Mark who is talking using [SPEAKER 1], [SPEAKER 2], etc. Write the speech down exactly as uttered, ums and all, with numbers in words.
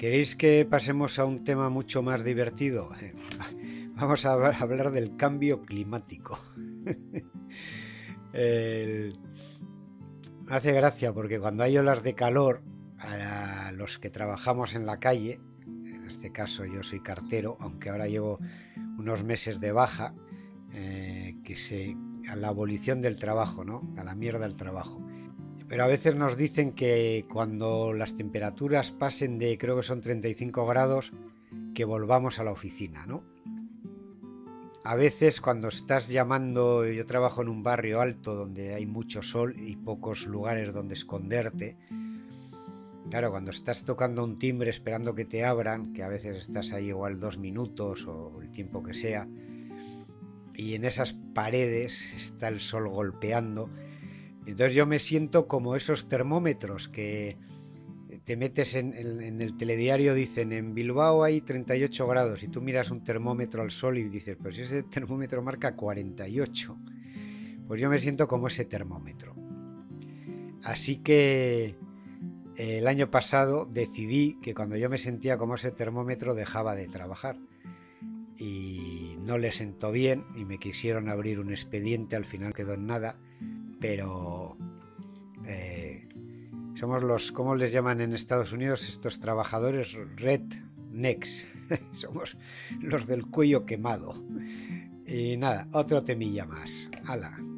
[SPEAKER 1] ¿Queréis que pasemos a un tema mucho más divertido? Vamos a hablar del cambio climático. El... Hace gracia porque cuando hay olas de calor, a los que trabajamos en la calle, en este caso yo soy cartero, aunque ahora llevo unos meses de baja, eh, que se a la abolición del trabajo, ¿no? A la mierda del trabajo. Pero a veces nos dicen que cuando las temperaturas pasen de, creo que son treinta y cinco grados, que volvamos a la oficina, ¿no? A veces cuando estás llamando, yo trabajo en un barrio alto donde hay mucho sol y pocos lugares donde esconderte. Claro, cuando estás tocando un timbre esperando que te abran, que a veces estás ahí igual dos minutos o el tiempo que sea, y en esas paredes está el sol golpeando. Entonces yo me siento como esos termómetros que te metes en, en, en el telediario, dicen en Bilbao hay treinta y ocho grados y tú miras un termómetro al sol y dices, pues ese termómetro marca cuarenta y ocho. Pues yo me siento como ese termómetro. Así que eh, el año pasado decidí que cuando yo me sentía como ese termómetro dejaba de trabajar. Y no le sentó bien y me quisieron abrir un expediente, al final quedó en nada, pero eh, somos los, ¿cómo les llaman en Estados Unidos estos trabajadores? Rednecks. Somos los del cuello quemado. Y nada, otro temilla más. ¡Hala!